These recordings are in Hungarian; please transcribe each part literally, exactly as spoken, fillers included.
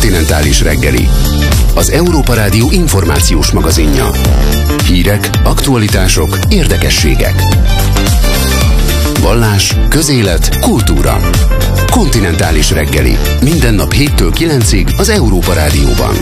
Kontinentális reggeli, az Európa Rádió információs magazinja. Hírek, aktualitások, érdekességek. Vallás, közélet, kultúra. Kontinentális reggeli. Minden nap héttől kilencig az Európa Rádióban.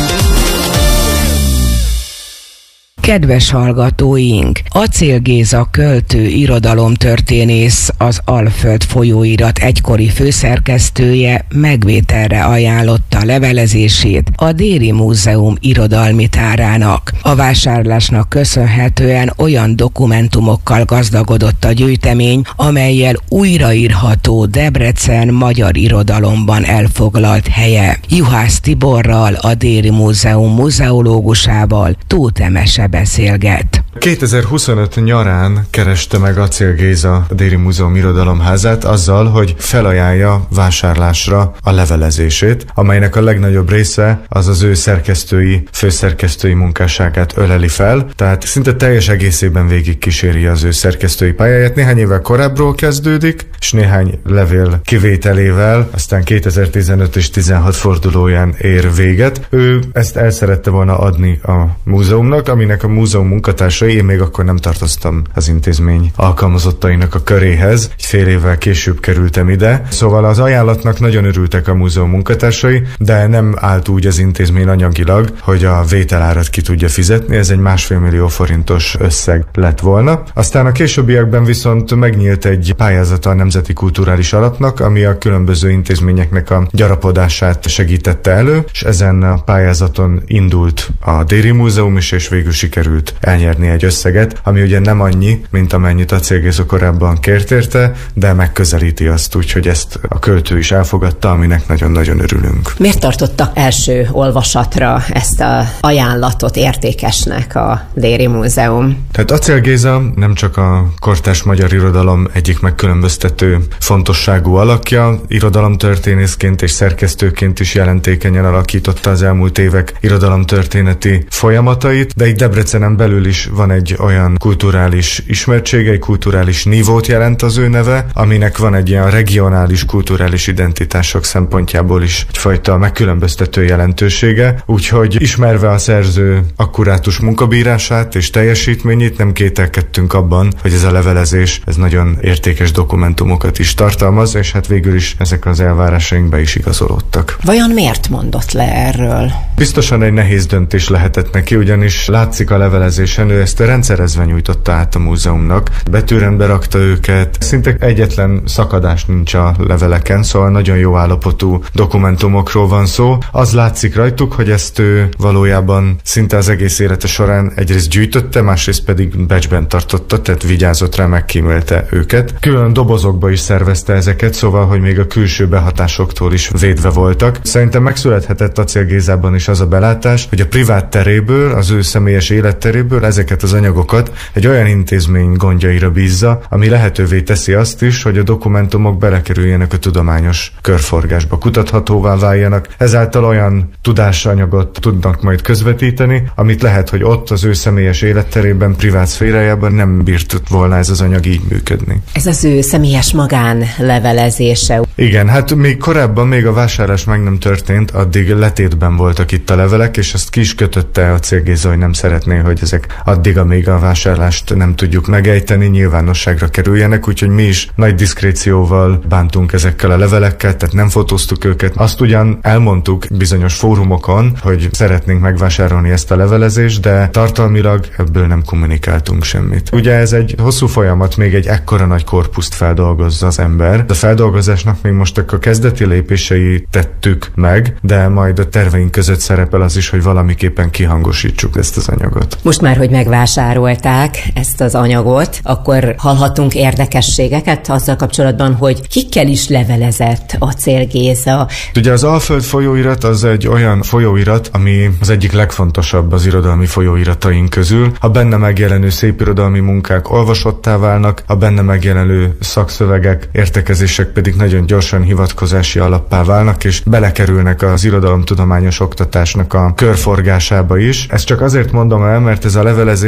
Kedves hallgatóink! Acél Géza költő, irodalomtörténész, az Alföld folyóirat egykori főszerkesztője megvételre ajánlotta levelezését a Déri Múzeum irodalmi tárának. A vásárlásnak köszönhetően olyan dokumentumokkal gazdagodott a gyűjtemény, amellyel újraírható Debrecen magyar irodalomban elfoglalt helye. Juhász Tiborral, a Déri Múzeum muzeológusával Tóth Emese beszélget. kétezer-huszonöt nyarán kereste meg Acél Géza a Déri Múzeum irodalomházát azzal, hogy felajánlja vásárlásra a levelezését, amelynek a legnagyobb része az az ő szerkesztői, főszerkesztői munkásságát öleli fel, tehát szinte teljes egészében végig kíséri az ő szerkesztői pályáját. Néhány évvel korábbról kezdődik, és néhány levél kivételével, aztán kétezer-tizenöt és tizenhat fordulóján ér véget. Ő ezt el szerette volna adni a múzeumnak, aminek a múzeum munkatársai, én még akkor nem tartoztam az intézmény alkalmazottainak a köréhez, egy fél évvel később kerültem ide, szóval az ajánlatnak nagyon örültek a múzeum munkatársai, de nem állt úgy az intézmény anyagilag, hogy a vételárat ki tudja fizetni, ez egy másfél millió forintos összeg lett volna. Aztán a későbbiekben viszont megnyílt egy pályázata a Nemzeti Kulturális Alapnak, ami a különböző intézményeknek a gyarapodását segítette elő, és ezen a pályázaton indult a Déri Múzeum is, és végül sikerült elnyerni egy összeget, ami ugye nem annyi, mint amennyit Acél Géza korábban kért érte, de megközelíti azt úgy, hogy ezt a költő is elfogadta, aminek nagyon-nagyon örülünk. Miért tartotta első olvasatra ezt az ajánlatot értékesnek a Déri Múzeum? Tehát Acél Géza nem csak a kortárs magyar irodalom egyik megkülönböztető fontosságú alakja, irodalomtörténészként és szerkesztőként is jelentékenyen alakította az elmúlt évek irodalomtörténeti folyamatait, de itt Debrecenen belül is van egy olyan kulturális ismertsége, egy kulturális nívót jelent az ő neve, aminek van egy ilyen regionális kulturális identitások szempontjából is egyfajta megkülönböztető jelentősége, úgyhogy ismerve a szerző akkurátus munkabírását és teljesítményét nem kételkedtünk abban, hogy ez a levelezés ez nagyon értékes dokumentumokat is tartalmaz, és hát végül is ezek az elvárásaink be is igazolódtak. Vajon miért mondott le erről? Biztosan egy nehéz döntés lehetett neki, ugyanis látszik a levelezésen, ő ezt rendszerezve nyújtotta át a múzeumnak, betűrendbe rakta őket, szinte egyetlen szakadás nincs a leveleken, szóval nagyon jó állapotú dokumentumokról van szó. Az látszik rajtuk, hogy ezt ő valójában szinte az egész élete során egyrészt gyűjtötte, másrészt pedig becsben tartotta, tehát vigyázott rá, megkímélte őket. Külön dobozokba is szervezte ezeket, szóval, hogy még a külső behatásoktól is védve voltak. Szerintem megszülethetett Acél Gézában is az a belátás, hogy a privát teréből, az ő személyes életteréből ezeket az anyagokat egy olyan intézmény gondjaira bízza, ami lehetővé teszi azt is, hogy a dokumentumok belekerüljenek a tudományos körforgásba, kutathatóvá váljanak, ezáltal olyan tudásanyagot tudnak majd közvetíteni, amit lehet, hogy ott az ő személyes életterében, privát szférájában nem bírt volna ez az anyag így működni. Ez az ő személyes magánlevelezése. Igen, hát még korábban, még a vásárlás meg nem történt, addig letétben voltak itt a levelek, és ezt ki is kötötte Acél Géza, hogy nem szeretné, hogy ezek addig, amíg a vásárlást nem tudjuk megejteni, nyilvánosságra kerüljenek, úgyhogy mi is nagy diszkrécióval bántunk ezekkel a levelekkel, tehát nem fotóztuk őket. Azt ugyan elmondtuk bizonyos fórumokon, hogy szeretnénk megvásárolni ezt a levelezést, de tartalmilag ebből nem kommunikáltunk semmit. Ugye ez egy hosszú folyamat, még egy ekkora nagy korpuszt feldolgozza az ember. A feldolgozásnak még most a kezdeti lépései tettük meg, de majd a terveink között szerepel az is, hogy valamiképpen kihangosítsuk ezt az anyagot. Most már, hogy megvásárolták ezt az anyagot, akkor hallhatunk érdekességeket azzal kapcsolatban, hogy kikkel is levelezett Acél Géza. Ugye az Alföld folyóirat az egy olyan folyóirat, ami az egyik legfontosabb az irodalmi folyóirataink közül. A benne megjelenő szépirodalmi munkák olvasottá válnak, a benne megjelenő szakszövegek, értekezések pedig nagyon gyorsan hivatkozási alappá válnak, és belekerülnek az irodalomtudományos oktatásnak a körforgásába is. Ezt csak azért mondom el, mert ez a levelezés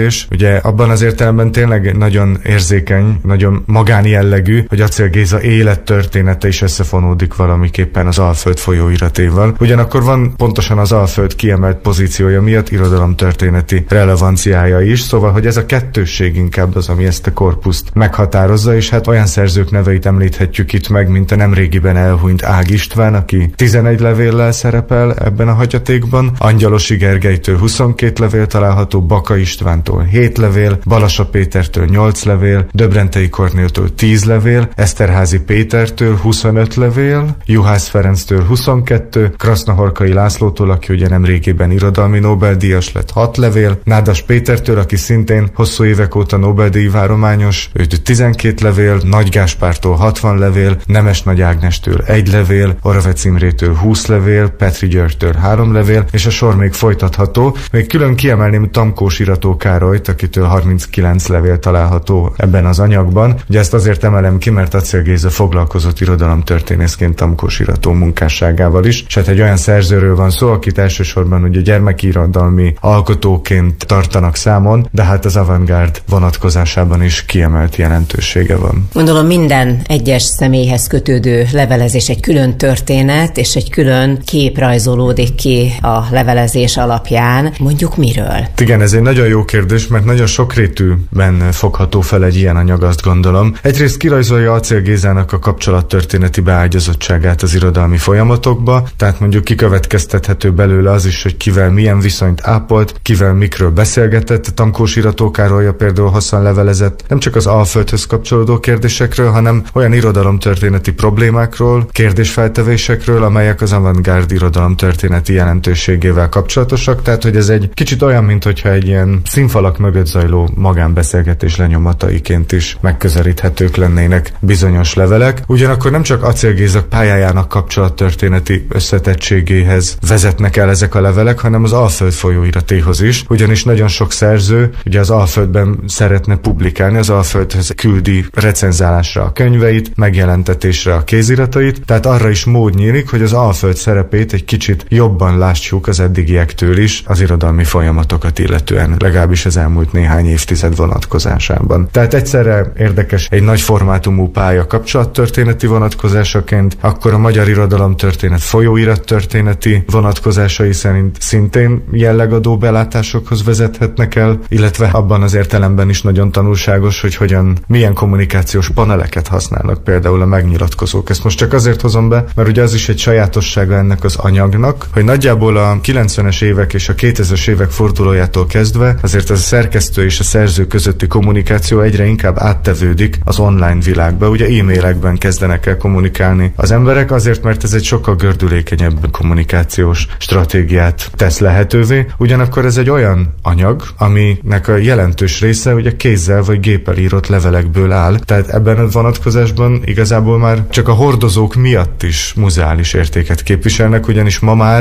kérdés. Ugye abban az értelemben tényleg nagyon érzékeny, nagyon magánjellegű, hogy Aczél Géza élettörténete is összefonódik valamiképpen az Alföld folyóiratéval. Ugyanakkor van pontosan az Alföld kiemelt pozíciója miatt irodalomtörténeti relevanciája is, szóval, hogy ez a kettősség inkább az, ami ezt a korpuszt meghatározza, és hát olyan szerzők neveit említhetjük itt meg, mint a nemrégiben elhunyt Ág István, aki tizenegy levéllel szerepel ebben a hagyatékban, Angyalosi Gergelytől huszonkét levél található, Baka Istvántól hét levél, Balassa Pétertől nyolc levél, Döbrentei Kornéltől tíz levél, Eszterházy Pétertől huszonöt levél, Juhász Ferenctől huszonkettő, Krasznahorkai Lászlótól, aki ugye nemrégiben irodalmi Nobel-díjas lett, hat levél, Nádas Pétertől, aki szintén hosszú évek óta Nobel-díj várományos, őt tizenkét levél, Nagy Gáspártól hatvan levél, Nemes Nagy Ágnestől egy levél, Oravec Imrétől húsz levél, Petri Györgytől három levél, és a sor még folytatható. Még külön kiemelném Tamkós Irató Károlyt, akitől harminckilenc levél található ebben az anyagban. Ugye ezt azért emelem ki, mert Aczél Géza foglalkozott irodalomtörténészként Tamkós Irató munkásságával is, és hát egy olyan szerzőről van szó, akit elsősorban ugye gyermekirodalmi alkotóként tartanak számon, de hát az avantgárd vonatkozásában is kiemelt jelentősége van. Gondolom minden egyes személyhez kötődő levelezés egy külön történet, és egy külön kép rajzolódik ki a levelezés alapján. Mondjuk miről? Igen, ez egy nagyon jó kérdés, mert nagyon sokrétűben fogható fel egy ilyen anyag, azt gondolom. Egyrészt kirajzolja Aczél Gézának a kapcsolattörténeti beágyazottságát az irodalmi folyamatokba, tehát mondjuk kikövetkeztethető belőle az is, hogy kivel milyen viszonyt ápolt, kivel mikről beszélgetett. Tamkós Irató Károly például hosszan levelezett nem csak az Alföldhöz kapcsolódó kérdésekről, hanem olyan irodalomtörténeti problémákról, kérdésfeltevésekről, amelyek az avantgárd irodalomtörténeti jelentőségével kapcsolatosak, tehát hogy ez egy kicsit olyan, mintha egy ilyen színfalak mögött zajló magánbeszélgetés lenyomataiként is megközelíthetők lennének bizonyos levelek. Ugyanakkor nem csak Aczél Géza pályájának kapcsolattörténeti összetettségéhez vezetnek el ezek a levelek, hanem az Alföld folyóiratéhoz is, ugyanis nagyon sok szerző ugye az Alföldben szeretne publikálni, az Alföldhöz küldi recenzálásra a könyveit, megjelentetésre a kéziratait, tehát arra is mód nyílik, hogy az Alföld szerepét egy kicsit jobban lássuk az eddigiektől is az irodalmi folyamatokat illetően, legalábbis az elmúlt néhány évtized vonatkozásában. Tehát egyszerre érdekes egy nagy formátumú pálya kapcsolattörténeti vonatkozásaként, akkor a magyar irodalomtörténet folyóirattörténeti vonatkozásai szerint szintén jellegadó belátásokhoz vezethetnek el, illetve abban az értelemben is nagyon tanulságos, hogy hogyan, milyen kommunikációs paneleket használnak például a megnyilatkozók. Ezt most csak azért hozom be, mert ugye az is egy sajátossága ennek az anyagnak, hogy nagyjából a kilencvenes évek és a kétezres évek fordulójától kezdve azért ez a szerkesztő és a szerző közötti kommunikáció egyre inkább áttevődik az online világba. Ugye e-mailekben kezdenek el kommunikálni az emberek, azért, mert ez egy sokkal gördülékenyebb kommunikációs stratégiát tesz lehetővé. Ugyanakkor ez egy olyan anyag, aminek a jelentős része ugye kézzel vagy géppel írott levelekből áll, tehát ebben a vonatkozásban igazából már csak a hordozók miatt is muzeális értéket képviselnek, ugyanis ma már